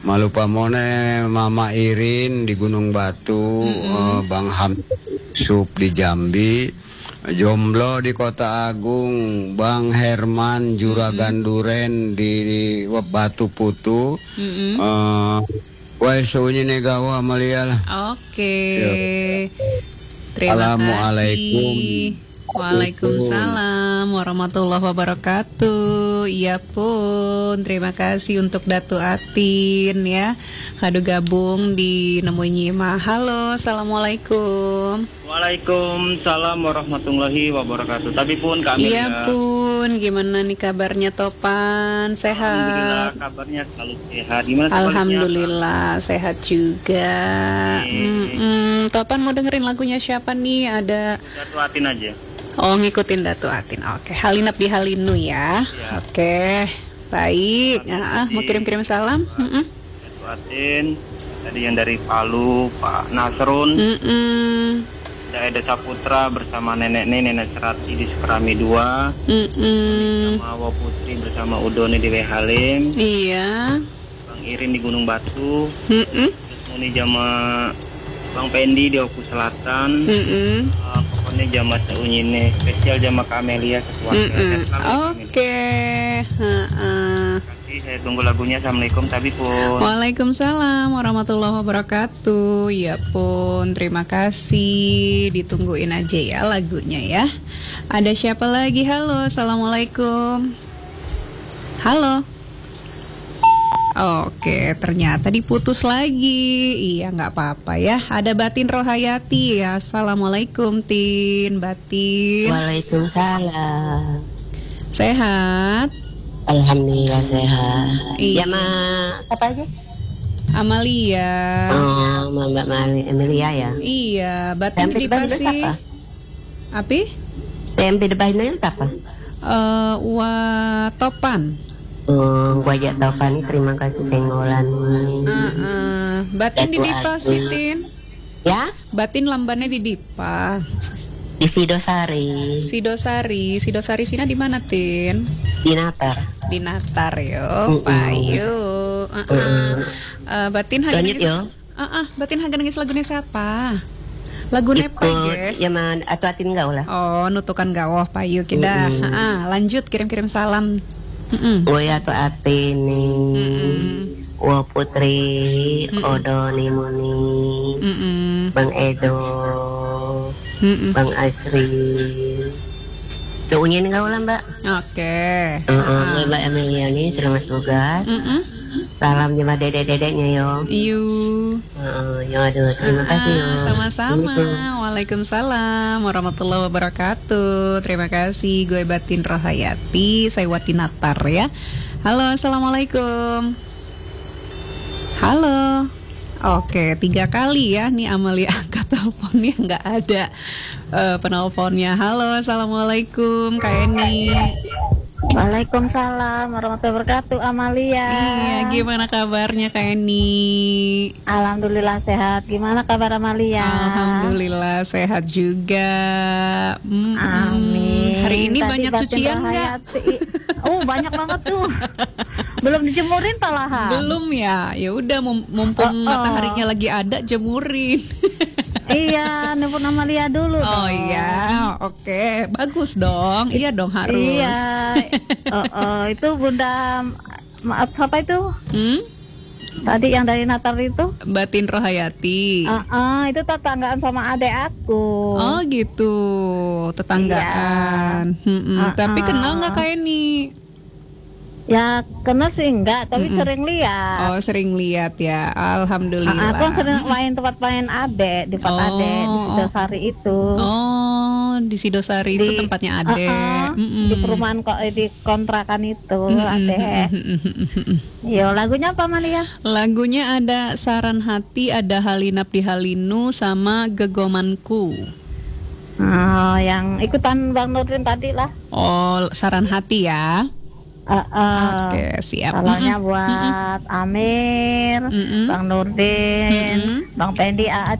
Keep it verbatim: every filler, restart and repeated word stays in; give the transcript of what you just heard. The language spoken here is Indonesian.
Malupa Mone, Mama Irin di Gunung Batu, Mm-mm. uh, Bang Ham Sup di Jambi, Jomblo di Kota Agung, Bang Herman Juragan Duren di, di Batu Putu, Mm-mm. uh, Wai Sunyi Negawa Amalia lah. Oke. Yo. Terima Assalamualaikum. kasih. Waalaikumsalam warahmatullahi wabarakatuh. Iya pun, terima kasih untuk Datu Atin ya. Kado gabung di Nemuin Nyima. Halo, assalamualaikum. Waalaikumsalam warahmatullahi wabarakatuh. Tapi pun kami Iya ya, pun, gimana nih kabarnya Topan? alhamdulillah Sehat? kabarnya selalu sehat. Gimana sebaliknya? Alhamdulillah sehat juga. Oke. Mm-mm. Topan mau dengerin lagunya siapa nih? Ada Datu Atin aja. Oh, ngikutin Datu Atin. Oke, Halinap di Halinu ya. Ya. Oke, baik. Ah, ah, mau kirim-kirim salam? Mm-mm. Datu Atin. Tadi yang dari Palu, Pak Nasrun. Mm-mm. Ada Eda Saputra bersama nenek-nenek Nenek Serati di Sukarami dua. Mm-mm. Sama Wo Putri bersama Udoni di Wehalim. Iya. Bang Irin di Gunung Batu. Mm-mm. Terus Muni jama Bang Pendi di Oku Selatan. Mm-mm. Uh, pokoknya jama seunyine spesial jama Kak Amelia keluarga. Mm-mm. Sehat selalu, Kak Amelia. Oke. Ha-ah. Terima kasih, saya tunggu lagunya. Assalamualaikum. Tapi pun Waalaikumsalam warahmatullahi wabarakatuh. Ya pun, terima kasih. Ditungguin aja ya lagunya ya. Ada siapa lagi? Halo, assalamualaikum. Halo. Oke, ternyata diputus lagi. Iya, nggak apa-apa ya. Ada Batin Rohayati ya. Assalamualaikum, Tin. Batin. Waalaikumsalam. Sehat? Alhamdulillah sehat. Iya. Ya ma, apa aja? Amalia. Oh, Mbak Mali Emilia ya. Iya, Batin Tempe di depan itu Pasi. siapa? Api? Tempe depan itu siapa? Eh, wa Topan. Oh, gua aja tahu kan. Terima kasih senggolan. Uh, uh. Batin di Datu Dipa Atin. sih, Tin. Ya, Batin lambannya di Dipa. di Sidosari, Sidosari, Sidosari Sina di mana, Tin? di Natar. Di Natar yo, Mm-mm. payu. Uh, uh. Mm-mm. Uh, Batin haga Lanjut nangis. yo. Uh, uh. Batin haga nangis lagunya siapa? Lagu Nepa Ikut ya. ya ma, atau atin enggak lah. Oh, nutukan gawoh payu kita. Mm-mm. Uh, uh. Lanjut kirim-kirim salam. Mm-mm. Gue atau atin nih. Mm-mm. Wo Putri, Mm-mm. Odoni Muni, Mm-mm. Bang Edo, Mm-mm. Bang Asri. Tuunya nih kau lah Mbak. Oke. Uh-uh, Mbak Amelia nih selamat tugas. Mm-mm. Salam sama dedek-dedeknya yo. Iu. Uh, yo aduh terima kasih yo. Ah, sama-sama. Assalamualaikum. Waalaikumsalam warahmatullahi wabarakatuh. Terima kasih. Gue Batin Rohayati, saya Wati Natar ya. Halo, assalamualaikum. Halo. Oke, tiga kali ya. Nih Amalia angkat teleponnya, nggak ada uh, penelponnya. Halo, assalamualaikum, Kak Eni. Waalaikumsalam warahmatullahi wabarakatuh, Amalia. Iya, gimana kabarnya Kak Eni? Alhamdulillah sehat. Gimana kabar Amalia? Alhamdulillah sehat juga. Mm-mm. Amin. Hari ini Tadi banyak Batin cucian nggak? Rohayati. Oh, banyak banget tuh. Belum dijemurin malahan. Belum ya. Ya udah mum- mumpung Oh, oh. mataharinya lagi ada, jemurin. Iya, nelfon Amalia dulu Oh dong. iya, oke, bagus dong. Iya dong harus. Iya. Oh, oh, itu Bunda, maaf apa itu? Hmm? Tadi yang dari Natal itu? Batin Rohayati. Ah, ah, itu tetanggaan sama adek aku. Oh gitu, tetanggaan. Mm-mm. Ah, Tapi ah. kenal nggak Kak Eni? Ya kenal sih enggak, tapi Mm-mm. sering lihat. Oh sering lihat ya, alhamdulillah. Ah, aku sering main tempat main Ade, di tempat Oh, Ade di oh. Sidosari itu. Oh, di Sidosari itu Di- tempatnya Ade. Ah, ah, Mm-mm. di perumahan kok di kontrakan itu Mm-mm. Ade. Yo, lagunya apa Malia? Lagunya ada Saran Hati, ada Halinap di Halinu, sama Gegomanku. Oh, yang ikutan Bang Nurdin tadi lah. Oh, Saran Hati ya. Ah, ah. Oke, siap. Salahnya Mm-mm. buat Amir, Mm-mm. Bang Nurdin, Mm-mm. Bang Pendi, Aa